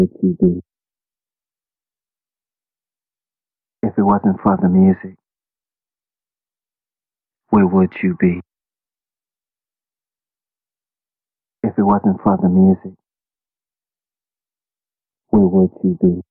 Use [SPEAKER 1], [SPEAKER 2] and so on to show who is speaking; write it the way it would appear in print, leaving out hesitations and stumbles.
[SPEAKER 1] would you be? If it wasn't for the music, where would you be? If it wasn't for the music, where would you be?